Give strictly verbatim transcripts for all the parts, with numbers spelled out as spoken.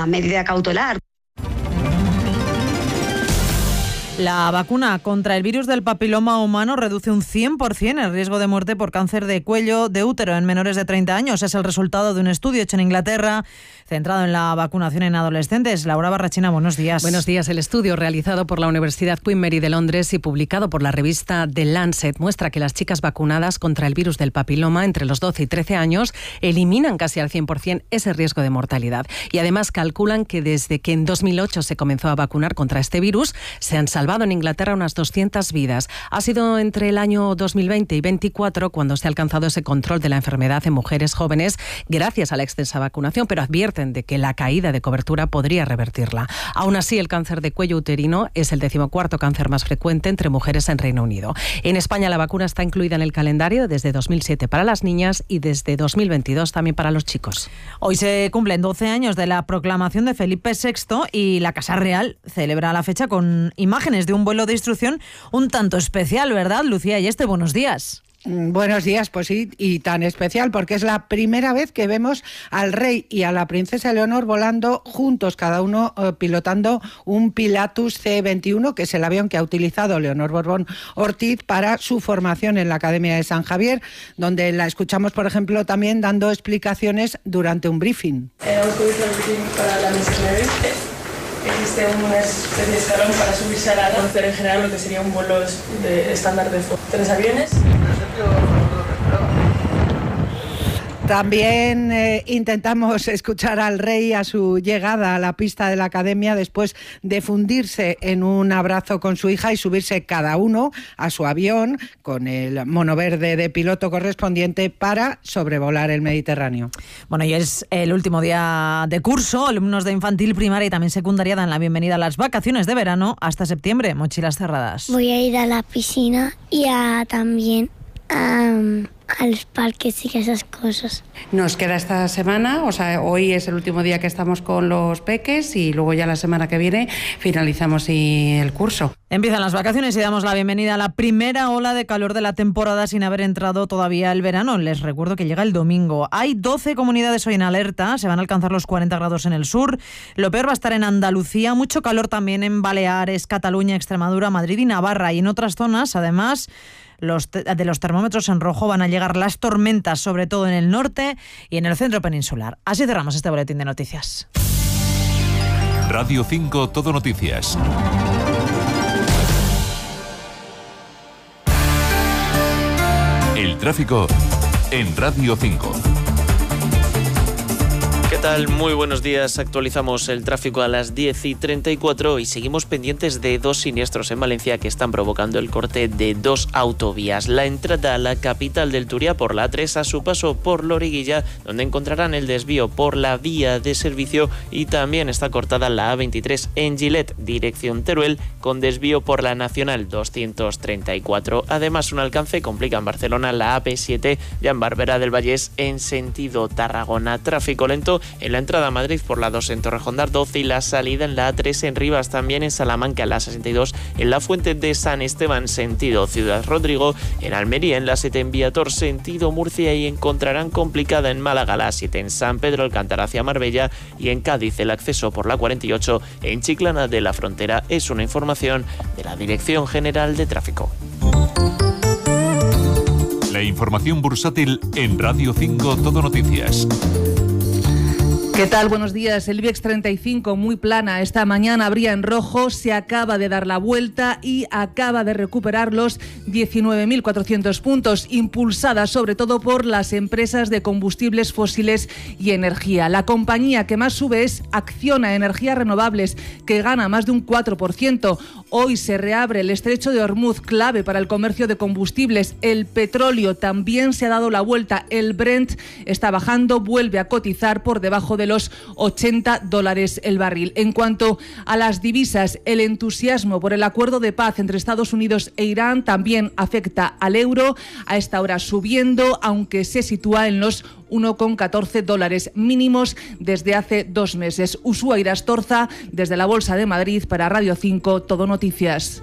una medida cautelar. La vacuna contra el virus del papiloma humano reduce un cien por ciento el riesgo de muerte por cáncer de cuello de útero en menores de treinta años. Es el resultado de un estudio hecho en Inglaterra centrado en la vacunación en adolescentes. Laura Barrachina, buenos días. Buenos días. El estudio realizado por la Universidad Queen Mary de Londres y publicado por la revista The Lancet muestra que las chicas vacunadas contra el virus del papiloma entre los doce y trece años eliminan casi al cien por ciento ese riesgo de mortalidad. Y además calculan que desde que en dos mil ocho se comenzó a vacunar contra este virus, se han salvado en Inglaterra unas doscientas vidas. Ha sido entre el año dos mil veinte y veinticuatro cuando se ha alcanzado ese control de la enfermedad en mujeres jóvenes gracias a la extensa vacunación, pero advierten de que la caída de cobertura podría revertirla. Aún así, el cáncer de cuello uterino es el decimocuarto cáncer más frecuente entre mujeres en Reino Unido. En España la vacuna está incluida en el calendario desde dos mil siete para las niñas y desde dos mil veintidós también para los chicos. Hoy se cumplen doce años de la proclamación de Felipe sexto y la Casa Real celebra la fecha con imágenes de un vuelo de instrucción un tanto especial, ¿verdad, Lucía Yeste? Buenos días. Buenos días, pues sí, y tan especial porque es la primera vez que vemos al rey y a la princesa Leonor volando juntos, cada uno eh, pilotando un Pilatus C veintiuno, que es el avión que ha utilizado Leonor Borbón Ortiz para su formación en la Academia de San Javier, donde la escuchamos, por ejemplo, también dando explicaciones durante un briefing. Eh, un briefing para la misión existe una especie de escalón para subirse a la conocer en general lo que sería un vuelo de estándar de tres aviones. También eh, intentamos escuchar al rey a su llegada a la pista de la Academia después de fundirse en un abrazo con su hija y subirse cada uno a su avión con el mono verde de piloto correspondiente para sobrevolar el Mediterráneo. Bueno, y es el último día de curso. Alumnos de infantil, primaria y también secundaria dan la bienvenida a las vacaciones de verano hasta septiembre. Mochilas cerradas. Voy a ir a la piscina y a, también a... a los parques y esas cosas. Nos queda esta semana, o sea, hoy es el último día que estamos con los peques y luego ya la semana que viene finalizamos el curso. Empiezan las vacaciones y damos la bienvenida a la primera ola de calor de la temporada sin haber entrado todavía el verano. Les recuerdo que llega el domingo. Hay doce comunidades hoy en alerta, se van a alcanzar los cuarenta grados en el sur. Lo peor va a estar en Andalucía, mucho calor también en Baleares, Cataluña, Extremadura, Madrid y Navarra. Y en otras zonas, además, Los te- de los termómetros en rojo van a llegar las tormentas, sobre todo en el norte y en el centro peninsular. Así cerramos este boletín de noticias. Radio cinco Todo Noticias. El tráfico en Radio cinco. ¿Qué tal? Muy buenos días. Actualizamos el tráfico a las diez y treinta y cuatro y seguimos pendientes de dos siniestros en Valencia que están provocando el corte de dos autovías. La entrada a la capital del Turia por la A tres a su paso por Loriguilla, donde encontrarán el desvío por la vía de servicio, y también está cortada la A veintitrés en Gilet, dirección Teruel, con desvío por la Nacional doscientos treinta y cuatro. Además, un alcance complica en Barcelona la A P siete ya en Barberá del Vallés en sentido Tarragona. Tráfico lento en la entrada a Madrid por la dos en Torrejón de Ardoz y la salida en la A tres en Rivas, también en Salamanca en la sesenta y dos, en la Fuente de San Esteban sentido Ciudad Rodrigo, en Almería en la siete en Viator sentido Murcia, y encontrarán complicada en Málaga la siete en San Pedro Alcántara hacia Marbella, y en Cádiz el acceso por la cuarenta y ocho en Chiclana de la Frontera. Es una información de la Dirección General de Tráfico. La información bursátil en Radio cinco Todo Noticias. ¿Qué tal? Buenos días. El IBEX treinta y cinco muy plana. Esta mañana abría en rojo, se acaba de dar la vuelta y acaba de recuperar los diecinueve mil cuatrocientos puntos, impulsada sobre todo por las empresas de combustibles fósiles y energía. La compañía que más sube es Acciona Energías Renovables, que gana más de un cuatro por ciento. Hoy se reabre el estrecho de Hormuz, clave para el comercio de combustibles. El petróleo también se ha dado la vuelta. El Brent está bajando, vuelve a cotizar por debajo de los ochenta dólares el barril. En cuanto a las divisas, el entusiasmo por el acuerdo de paz entre Estados Unidos e Irán también afecta al euro. A esta hora subiendo, aunque se sitúa en los uno coma catorce dólares mínimos desde hace dos meses. Usúa Irastorza, desde la Bolsa de Madrid, para Radio cinco Todo Noticias.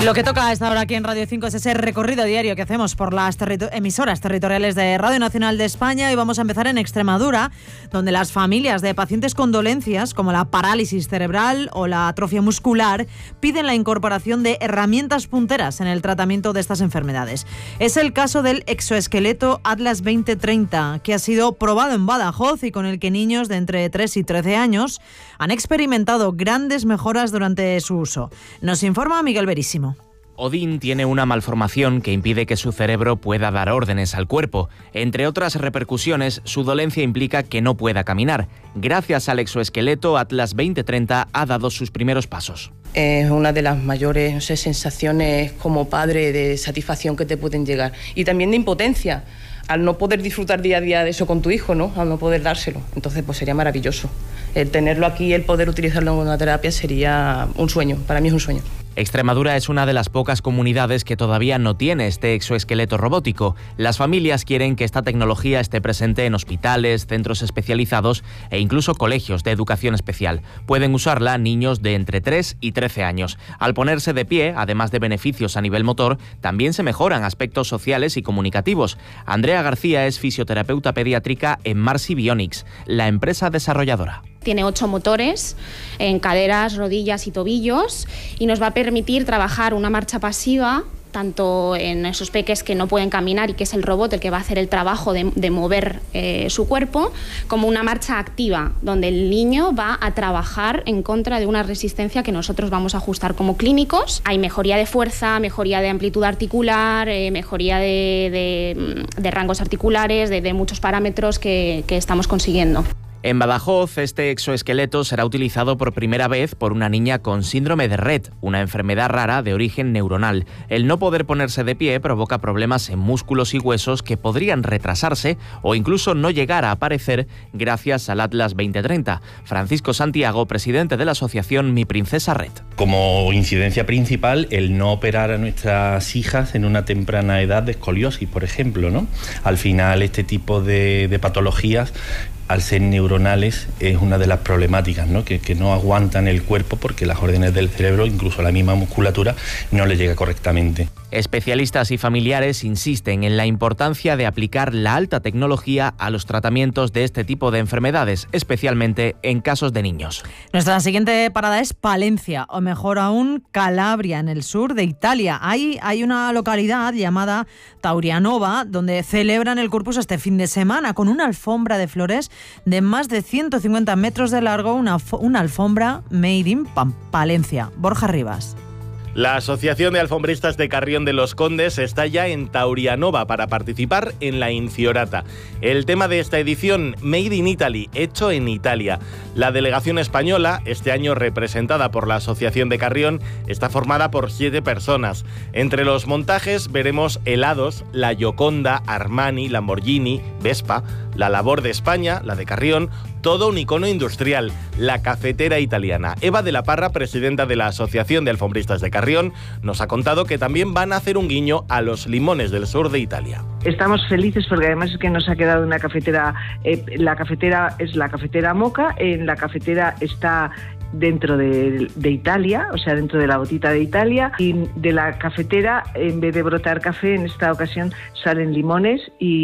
Lo que toca a esta hora aquí en Radio cinco es ese recorrido diario que hacemos por las territo- emisoras territoriales de Radio Nacional de España, y vamos a empezar en Extremadura, donde las familias de pacientes con dolencias como la parálisis cerebral o la atrofia muscular piden la incorporación de herramientas punteras en el tratamiento de estas enfermedades. Es el caso del exoesqueleto Atlas veinte treinta, que ha sido probado en Badajoz y con el que niños de entre tres y trece años han experimentado grandes mejoras durante su uso. Nos informa Miguel Verísimo. Odín tiene una malformación que impide que su cerebro pueda dar órdenes al cuerpo. Entre otras repercusiones, su dolencia implica que no pueda caminar. Gracias al exoesqueleto, Atlas veinte treinta ha dado sus primeros pasos. Es una de las mayores, no sé, sensaciones como padre de satisfacción que te pueden llegar. Y también de impotencia, al no poder disfrutar día a día de eso con tu hijo, ¿no? Al no poder dárselo. Entonces, pues sería maravilloso. El tenerlo aquí, el poder utilizarlo en una terapia sería un sueño. Para mí es un sueño. Extremadura es una de las pocas comunidades que todavía no tiene este exoesqueleto robótico. Las familias quieren que esta tecnología esté presente en hospitales, centros especializados e incluso colegios de educación especial. Pueden usarla niños de entre tres y trece años. Al ponerse de pie, además de beneficios a nivel motor, también se mejoran aspectos sociales y comunicativos. Andrea García es fisioterapeuta pediátrica en Marsi Bionics, la empresa desarrolladora. Tiene ocho motores en caderas, rodillas y tobillos, y nos va a permitir trabajar una marcha pasiva tanto en esos peques que no pueden caminar y que es el robot el que va a hacer el trabajo de, de mover eh, su cuerpo, como una marcha activa donde el niño va a trabajar en contra de una resistencia que nosotros vamos a ajustar como clínicos. Hay mejoría de fuerza, mejoría de amplitud articular, eh, mejoría de, de, de rangos articulares, de, de muchos parámetros que, que estamos consiguiendo. En Badajoz, este exoesqueleto será utilizado por primera vez por una niña con síndrome de Rett, una enfermedad rara de origen neuronal. El no poder ponerse de pie provoca problemas en músculos y huesos que podrían retrasarse o incluso no llegar a aparecer gracias al Atlas veinte treinta. Francisco Santiago, presidente de la asociación Mi Princesa Rett. Como incidencia principal, el no operar a nuestras hijas en una temprana edad de escoliosis, por ejemplo, ¿no? Al final, este tipo de, de patologías, al ser neuronales, es una de las problemáticas, ¿no? Que, que no aguantan el cuerpo porque las órdenes del cerebro, incluso la misma musculatura, no le llega correctamente. Especialistas y familiares insisten en la importancia de aplicar la alta tecnología a los tratamientos de este tipo de enfermedades, especialmente en casos de niños. Nuestra siguiente parada es Palencia, o mejor aún, Calabria, en el sur de Italia. Ahí hay una localidad llamada Taurianova, donde celebran el Corpus este fin de semana con una alfombra de flores de más de ciento cincuenta metros de largo, una, una alfombra made in Palencia. Borja Rivas. La Asociación de Alfombristas de Carrión de los Condes está ya en Taurianova para participar en la Infiorata. El tema de esta edición, Made in Italy, hecho en Italia. La delegación española, este año representada por la Asociación de Carrión, está formada por siete personas. Entre los montajes veremos helados, la Gioconda, Armani, Lamborghini, Vespa, la labor de España, la de Carrión, todo un icono industrial, la cafetera italiana. Eva de la Parra, presidenta de la Asociación de Alfombristas de Carrión, nos ha contado que también van a hacer un guiño a los limones del sur de Italia. Estamos felices porque además es que nos ha quedado una cafetera, eh, la cafetera es la cafetera Moca, en la cafetera está dentro de, de Italia, o sea, dentro de la botita de Italia, y de la cafetera, en vez de brotar café, en esta ocasión salen limones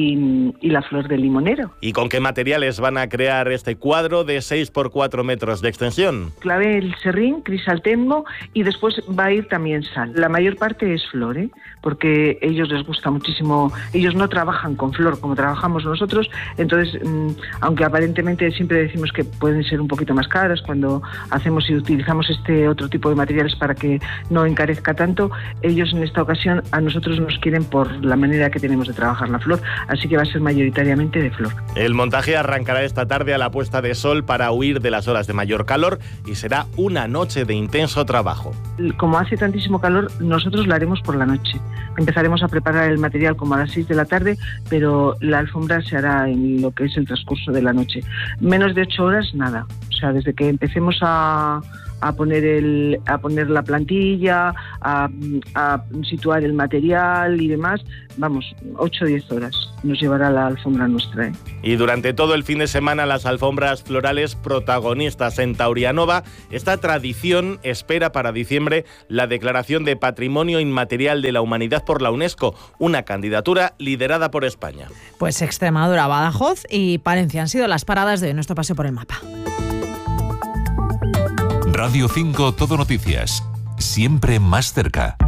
y, y la flor del limonero. ¿Y con qué materiales van a crear este cuadro de seis por cuatro metros de extensión? Clavel, serrín, crisaltemo y después va a ir también sal. La mayor parte es flor, ¿eh? Porque ellos les gusta muchísimo, ellos no trabajan con flor como trabajamos nosotros, entonces, mmm, aunque aparentemente siempre decimos que pueden ser un poquito más caras cuando hacemos y utilizamos este otro tipo de materiales para que no encarezca tanto, ellos en esta ocasión a nosotros nos quieren por la manera que tenemos de trabajar la flor, así que va a ser mayoritariamente de flor. El montaje arrancará esta tarde a la puesta de sol para huir de las horas de mayor calor y será una noche de intenso trabajo. Como hace tantísimo calor, nosotros lo haremos por la noche. Empezaremos a preparar el material como a las seis de la tarde, pero la alfombra se hará en lo que es el transcurso de la noche. Menos de ocho horas, nada. O sea, desde que empecemos a, a poner el, a poner la plantilla, a, a situar el material y demás, vamos, ocho o diez horas nos llevará la alfombra nuestra, ¿eh? Y durante todo el fin de semana las alfombras florales protagonistas en Taurianova. Esta tradición espera para diciembre la declaración de Patrimonio Inmaterial de la Humanidad por la UNESCO, una candidatura liderada por España. Pues Extremadura, Badajoz y Palencia han sido las paradas de nuestro paseo por el mapa. Radio cinco Todo Noticias, siempre más cerca.